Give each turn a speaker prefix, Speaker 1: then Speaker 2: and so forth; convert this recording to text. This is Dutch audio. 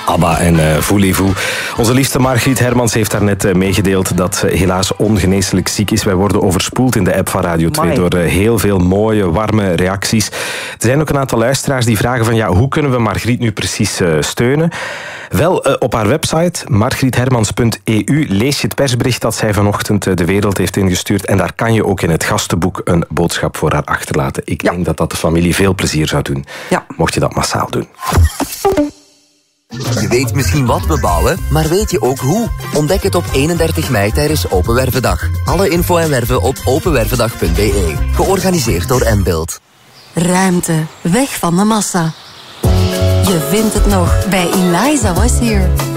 Speaker 1: ABBA en Voulez-vous. Onze liefste Margriet Hermans heeft daarnet meegedeeld dat ze helaas ongeneeslijk ziek is. Wij worden overspoeld in de app van Radio 2 door heel veel mooie, warme reacties. Er zijn ook een aantal luisteraars die vragen van hoe kunnen we Margriet nu precies steunen? Wel, op haar website margriethermans.eu lees je het persbericht dat zij vanochtend de wereld heeft ingestuurd. En daar kan je ook in het gastenboek een boodschap voor haar achterlaten. Ik denk dat dat de familie veel plezier zou doen. Ja. Mocht je dat massaal doen.
Speaker 2: Je weet misschien wat we bouwen, maar weet je ook hoe? Ontdek het op 31 mei tijdens Open Wervendag. Alle info en werven op openwervendag.be. Georganiseerd door Mbuild.
Speaker 3: Ruimte. Weg van de massa. Je vindt het nog bij Eliza Was Here.